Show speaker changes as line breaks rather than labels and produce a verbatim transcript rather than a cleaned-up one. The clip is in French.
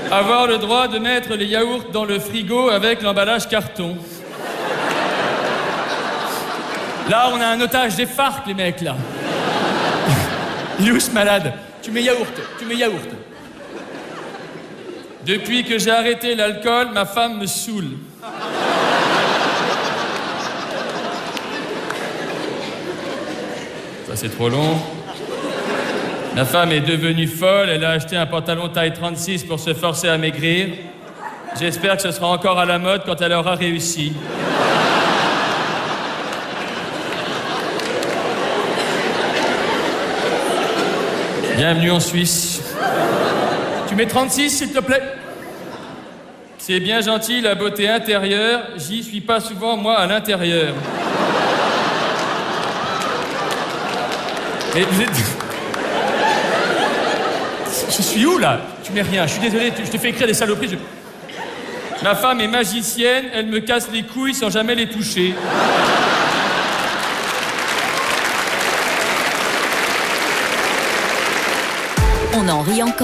Avoir le droit de mettre les yaourts dans le frigo avec l'emballage carton. Là, on a un otage des F A R C, les mecs, là. Il est où ce malade? Tu mets yaourt, tu mets yaourt. Depuis que j'ai arrêté l'alcool, ma femme me saoule. Ça, c'est trop long. Ma femme est devenue folle, elle a acheté un pantalon taille trente-six pour se forcer à maigrir. J'espère que ce sera encore à la mode quand elle aura réussi. Bienvenue en Suisse. Tu mets trente-six, s'il te plaît? C'est bien gentil, la beauté intérieure. J'y suis pas souvent, moi, à l'intérieur. Mais vous êtes... Je suis où, là? Tu mets rien. Je suis désolé, je te fais écrire des saloperies. Je... Ma femme est magicienne, elle me casse les couilles sans jamais les toucher.
On en rit encore.